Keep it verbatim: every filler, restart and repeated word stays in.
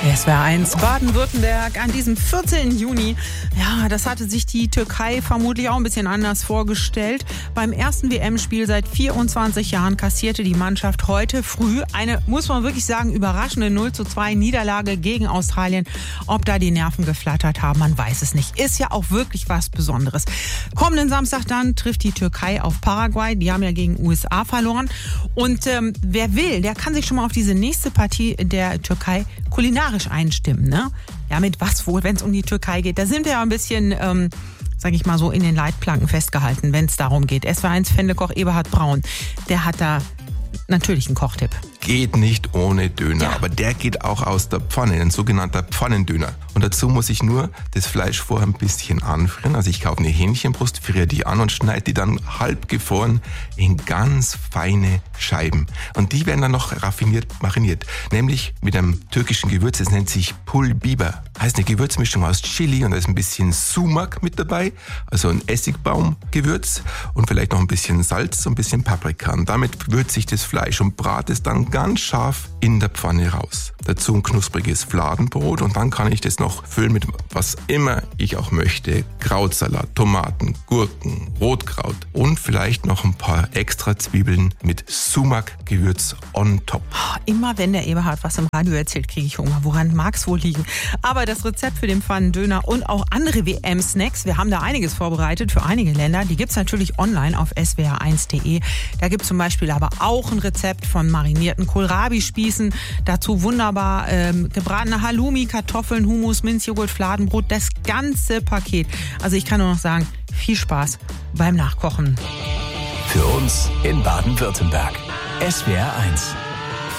S W R eins Baden-Württemberg an diesem vierzehnten Juni. Ja, das hatte sich die Türkei vermutlich auch ein bisschen anders vorgestellt. Beim ersten W M-Spiel seit vierundzwanzig Jahren kassierte die Mannschaft heute früh eine, muss man wirklich sagen, überraschende null zu zwei Niederlage gegen Australien. Ob da die Nerven geflattert haben, man weiß es nicht. Ist ja auch wirklich was Besonderes. Kommenden Samstag dann trifft die Türkei auf Paraguay. Die haben ja gegen U S A verloren. Und ähm, wer will, der kann sich schon mal auf diese nächste Partie der Türkei kulinarisch einstimmen, ne? Ja, mit was wohl, wenn es um die Türkei geht. Da sind wir ja ein bisschen, ähm, sag ich mal so, in den Leitplanken festgehalten, wenn es darum geht. S W R eins Fendekoch Eberhard Braun, der hat da natürlich einen Kochtipp. Geht nicht ohne Döner, Ja. aber der geht auch aus der Pfanne, ein sogenannter Pfannendöner. Und dazu muss ich nur das Fleisch vorher ein bisschen anfrieren. Also ich kaufe eine Hähnchenbrust, friere die an und schneide die dann halb gefroren in ganz feine Scheiben. Und die werden dann noch raffiniert mariniert, nämlich mit einem türkischen Gewürz, das nennt sich Pul Biber. Heißt eine Gewürzmischung aus Chili und da ist ein bisschen Sumak mit dabei, also ein Essigbaumgewürz und vielleicht noch ein bisschen Salz und ein bisschen Paprika. Und damit würze ich das Fleisch und brate es dann ganz scharf in der Pfanne raus. Dazu ein knuspriges Fladenbrot und dann kann ich das noch füllen mit was immer ich auch möchte. Krautsalat, Tomaten, Gurken, Rotkraut und vielleicht noch ein paar extra Zwiebeln mit Sumak-Gewürz on top. Immer wenn der Eberhard was im Radio erzählt, kriege ich Hunger. Woran mag es wohl liegen? Aber das Rezept für den Pfannendöner und auch andere W M-Snacks, wir haben da einiges vorbereitet für einige Länder. Die gibt es natürlich online auf s w r eins punkt de. Da gibt es zum Beispiel aber auch ein Rezept von marinierten Kohlrabi-Spießen. Dazu wunderbar ähm, gebratene Halloumi, Kartoffeln, Hummus, Minzjoghurt, Fladenbrot, das ganze Paket. Also ich kann nur noch sagen, viel Spaß beim Nachkochen. Für uns in Baden-Württemberg. S W R eins.